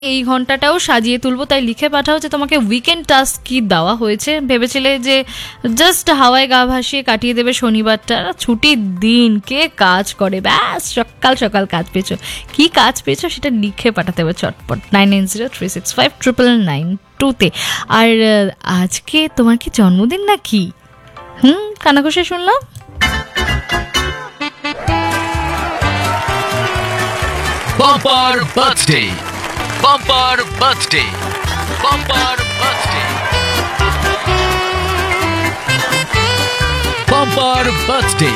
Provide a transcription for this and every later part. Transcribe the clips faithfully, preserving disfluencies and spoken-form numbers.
এই ঘন্টাটাও সাজিয়ে তুলবো, তাই লিখে পাঠাও যে তোমাকে উইকেন্ড টাস্ক কি দেওয়া হয়েছে। ভেবেছিলে যে জাস্ট হাওয়ায় গা ভাসিয়ে কাটিয়ে দেবে শনিবারটা, ছুটির দিন, কে কাজ করে, ব্যাস সকাল সকাল কাজ পেয়েছো। কি কাজ পেয়েছো সেটা লিখে পাঠাতে হবে চটপট nine nine zero three six five triple nine টুতে। আর আজকে তোমার কি জন্মদিন নাকি? হুম, কানাঘুষে শুনলাম। Bumper birthday, bumper birthday, bumper birthday, bumper birthday.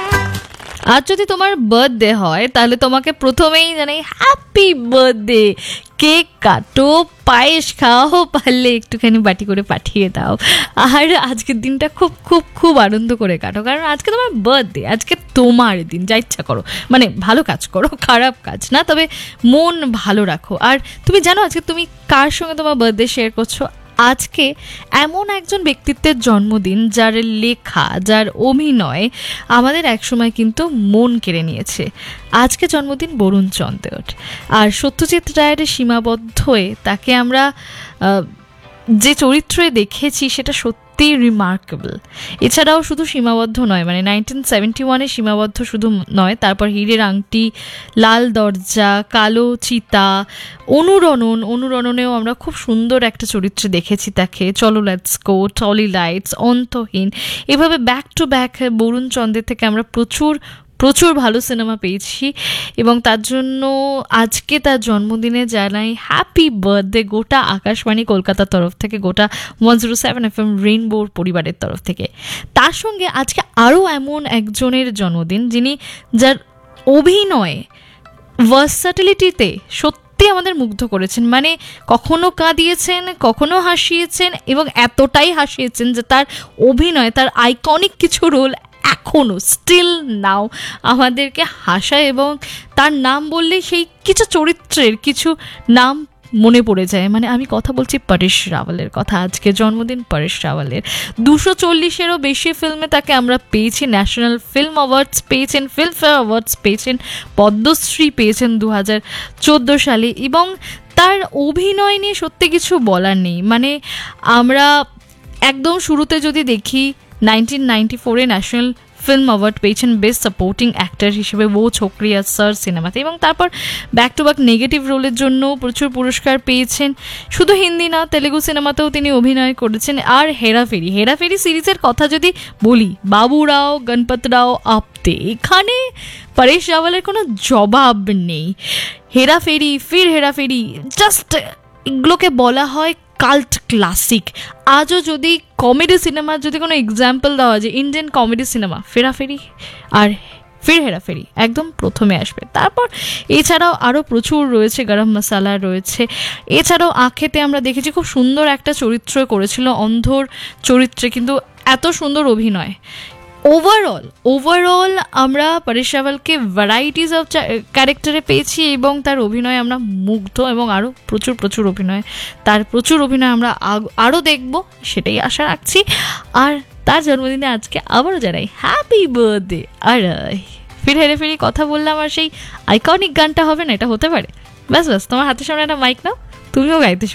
আজ যদি তোমার বার্থডে হয় তাহলে তোমাকে প্রথমেই জানাই হ্যাপি বার্থডে। কেক কাটো, পায়েস খাওয়াও, পারলে একটুখানি বাটি করে পাঠিয়ে দাও। আর আজকের দিনটা খুব খুব খুব আনন্দ করে কাটো, কারণ আজকে তোমার বার্থডে, আজকে তোমার দিন। যা ইচ্ছা করো, মানে ভালো কাজ করো, খারাপ কাজ না, তবে মন ভালো রাখো। আর তুমি জানো আজকে তুমি কার সঙ্গে তোমার বার্থডে শেয়ার করছো? আজকে এমন একজন ব্যক্তিত্বের জন্মদিন যার লেখা, যার অভিনয় আমাদের একসময় কিন্তু মন কেড়ে নিয়েছে। আজকে জন্মদিন বরুণ চন্দ্রের। আর সত্যজিৎ রায়ের সীমাবদ্ধ হয়ে তাকে আমরা যে চরিত্রে দেখেছি সেটা সত্যি রিমার্কেবল। এছাড়াও শুধু সীমাবদ্ধ নয়, মানে নাইনটিন সেভেন্টি ওয়ানে সীমাবদ্ধ শুধু নয়, তারপর হীরের আংটি, লাল দরজা, কালো চিতা, অনুরণন, অনুরণনেও আমরা খুব সুন্দর একটা চরিত্রে দেখেছি তাকে, চলো লেটস গো, টলি লাইটস, অন্তহীন, এভাবে ব্যাক টু ব্যাক বরুণ চন্দ্রের থেকে আমরা প্রচুর প্রচুর ভালো সিনেমা পেয়েছি। এবং তার জন্য আজকে তার জন্মদিনে জানাই হ্যাপি বার্থডে গোটা আকাশবাণী কলকাতার তরফ থেকে, গোটা one zero seven F M রেইনবোর পরিবারের তরফ থেকে। তার সঙ্গে আজকে আরও এমন একজনের জন্মদিন যিনি, যার অভিনয় ভার্সাটিলিটিতে সত্যি আমাদের মুগ্ধ করেছেন। মানে কখনো কাঁদিয়েছেন, কখনো হাসিয়েছেন, এবং এতটাই হাসিয়েছেন যে তার অভিনয়, তার আইকনিক কিছু রোল এখনও স্টিল নাও আমাদেরকে হাসায়, এবং তার নাম বললেই সেই কিছু চরিত্রের কিছু নাম মনে পড়ে যায়। মানে আমি কথা বলছি পরেশ রাওয়ালের কথা। আজকে জন্মদিন পরেশ রাওয়ালের। দুশো চল্লিশেরও বেশি ফিল্মে তাকে আমরা পেয়েছি, ন্যাশনাল ফিল্ম অ্যাওয়ার্ডস পেয়েছেন, ফিল্মফেয়ার অ্যাওয়ার্ডস পেয়েছেন, পদ্মশ্রী পেয়েছেন দু হাজার চোদ্দো সালে। এবং তার অভিনয় নিয়ে সত্যি কিছু বলার নেই। মানে আমরা একদম শুরুতে যদি দেখি, নাইনটিন নাইনটি ফোরে ন্যাশনাল ফিল্ম অ্যাওয়ার্ড পেয়েছেন বেস্ট সাপোর্টিং অ্যাক্টর হিসেবে ও ছোকরিয়া স্যার সিনেমাতে, এবং তারপর ব্যাক টু ব্যাক নেগেটিভ রোলের জন্য প্রচুর পুরস্কার পেয়েছেন। শুধু হিন্দি না, তেলেগু সিনেমাতেও তিনি অভিনয় করেছেন। আর হেরাফেরি, হেরাফেরি সিরিজের কথা যদি বলি, বাবুরাও, গণপত রাও, আপতে, এখানে পরেশ রাওয়ালের কোনো জবাব নেই। হেরাফেরি, ফির হেরাফেরি, জাস্ট এগুলোকে বলা হয় কাল্ট ক্লাসিক। আজও যদি কমেডি সিনেমার যদি কোনো এক্সাম্পল দেওয়া যায়, ইন্ডিয়ান কমেডি সিনেমা, ফেরাফেরি আর ফির হেরাফেরি একদম প্রথমে আসবে। তারপর এছাড়াও আরও প্রচুর রয়েছে, গরম মশালা রয়েছে। এছাড়াও আঁখেতে আমরা দেখেছি খুব সুন্দর একটা চরিত্র করেছিল, অন্ধর চরিত্রে, কিন্তু এত সুন্দর অভিনয়। ওভারঅল ওভারঅল আমরা পরেশ রাওয়ালকে ভ্যারাইটিস অফ ক্যারেক্টারে পেয়েছি, এবং তার অভিনয় আমরা মুগ্ধ, এবং আরও প্রচুর প্রচুর অভিনয়, তার প্রচুর অভিনয় আমরা আরও দেখব, সেটাই আশা রাখছি। আর তার জন্মদিনে আজকে আবারও জানাই হ্যাপি বার্থডে। আর ফির হেরে ফিরি কথা বললাম, আর সেই আইকনিক গানটা হবে না, এটা হতে পারে। ব্যাস ব্যাস তোমার হাতের সামনে একটা মাইক নাও, তুমিও গাইতে